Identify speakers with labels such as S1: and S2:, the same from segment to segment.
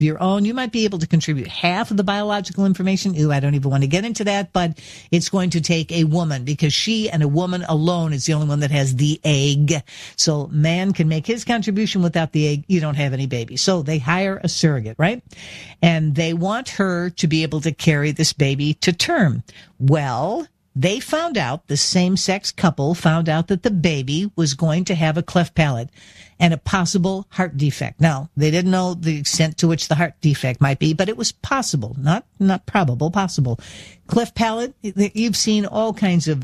S1: your own. You might be able to contribute half of the biological information. Ooh, I don't even want to get into that, but it's going to take a woman because she and a woman alone is the only one that has the egg. So man can make his contribution without the egg. You don't have any baby. So they hire a surrogate, right? And they want her to be able to carry this baby to term. Well, they found out, the same-sex couple found out that the baby was going to have a cleft palate and a possible heart defect. Now, they didn't know the extent to which the heart defect might be, but it was possible, not probable, possible. Cleft palate, you've seen all kinds of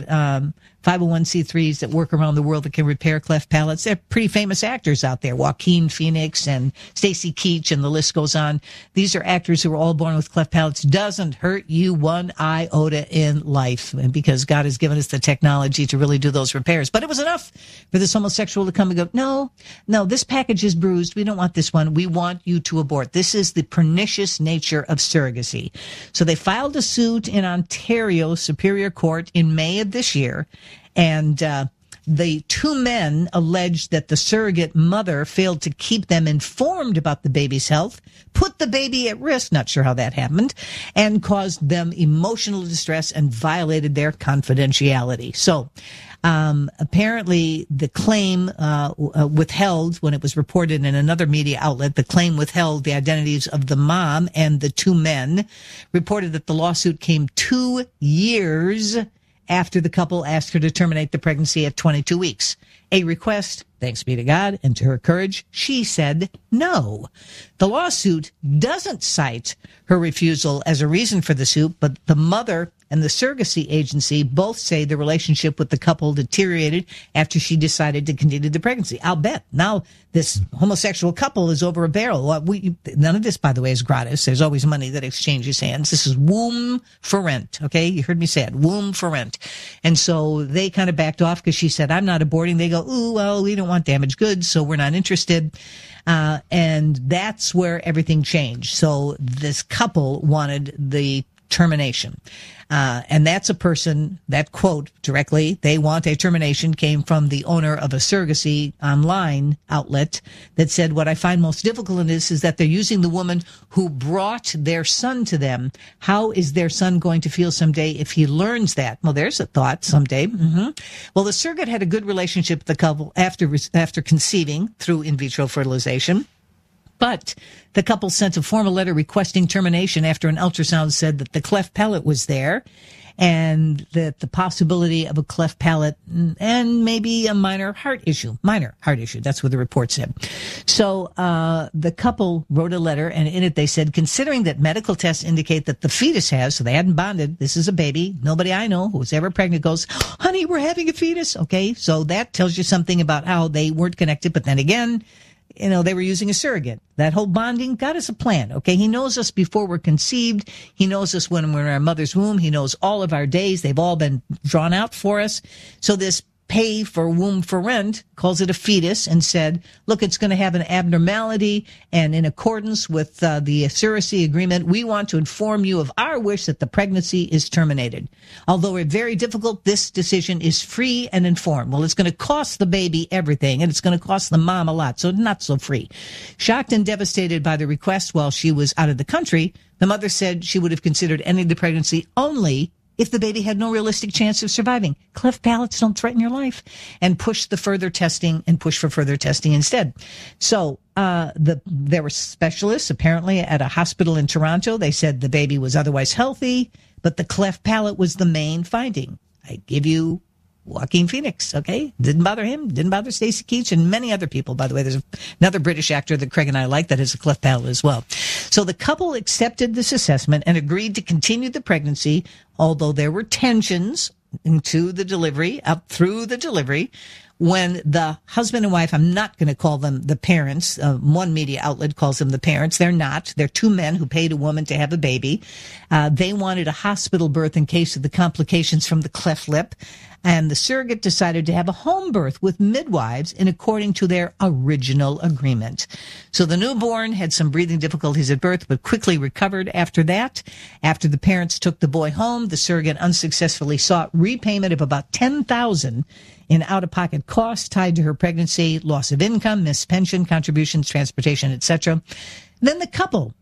S1: 501c3s that work around the world that can repair cleft palates. They're pretty famous actors out there, Joaquin Phoenix and Stacy Keach, and the list goes on. These are actors who were all born with cleft palates. Doesn't hurt you one iota in life because God has given us the technology to really do those repairs. But it was enough for this homosexual to come and go, no, this package is bruised. We don't want this one. We want you to abort. This is the pernicious nature of surrogacy. So they filed a suit in Ontario Superior Court in May of this year. And the two men alleged that the surrogate mother failed to keep them informed about the baby's health, put the baby at risk, not sure how that happened, and caused them emotional distress and violated their confidentiality. So apparently the claim withheld, when it was reported in another media outlet, the claim withheld the identities of the mom and the two men, reported that the lawsuit came 2 years after the couple asked her to terminate the pregnancy at 22 weeks. A request, thanks be to God and to her courage, she said no. The lawsuit doesn't cite her refusal as a reason for the suit, but the mother and the surrogacy agency both say the relationship with the couple deteriorated after she decided to continue the pregnancy. I'll bet. Now this homosexual couple is over a barrel. None of this, by the way, is gratis. There's always money that exchanges hands. This is womb for rent. Okay. You heard me say it. Womb for rent. And so they kind of backed off because she said, I'm not aborting. They go, ooh, well, we don't want damaged goods, so we're not interested. And that's where everything changed. So this couple wanted the termination. And that's a person, that quote directly, they want a termination, came from the owner of a surrogacy online outlet that said, what I find most difficult in this is that they're using the woman who brought their son to them. How is their son going to feel someday if he learns that? Well, there's a thought someday. Well, the surrogate had a good relationship with the couple after conceiving through in vitro fertilization. But the couple sent a formal letter requesting termination after an ultrasound said that the cleft palate was there and that the possibility of a cleft palate and maybe a minor heart issue. That's what the report said. So the couple wrote a letter, and in it they said, considering that medical tests indicate that the fetus has, so they hadn't bonded, this is a baby. Nobody I know who's ever pregnant goes, honey, we're having a fetus. Okay, so that tells you something about how they weren't connected. But then again, they were using a surrogate. That whole bonding, God has a plan, okay? He knows us before we're conceived. He knows us when we're in our mother's womb. He knows all of our days. They've all been drawn out for us. So this pay for womb for rent calls it a fetus and said, look, it's going to have an abnormality, and in accordance with the surrogacy agreement, we want to inform you of our wish that the pregnancy is terminated. Although it's very difficult, this decision is free and informed. Well, it's going to cost the baby everything, and it's going to cost the mom a lot, so not so free. Shocked and devastated by the request while she was out of the country, the mother said she would have considered ending the pregnancy only if the baby had no realistic chance of surviving. Cleft palates don't threaten your life. And push for further testing instead. So there were specialists apparently at a hospital in Toronto. They said the baby was otherwise healthy, but the cleft palate was the main finding. I give you Joaquin Phoenix, okay? Didn't bother him, didn't bother Stacy Keach, and many other people, by the way. There's another British actor that Craig and I like that has a cleft palate as well. So the couple accepted this assessment and agreed to continue the pregnancy, although there were tensions into the delivery, up through the delivery, when the husband and wife, I'm not going to call them the parents. One media outlet calls them the parents. They're not. They're two men who paid a woman to have a baby. They wanted a hospital birth in case of the complications from the cleft lip. And the surrogate decided to have a home birth with midwives in according to their original agreement. So the newborn had some breathing difficulties at birth, but quickly recovered after that. After the parents took the boy home, the surrogate unsuccessfully sought repayment of about $10,000 in out-of-pocket costs tied to her pregnancy, loss of income, missed pension contributions, transportation, etc. Then the couple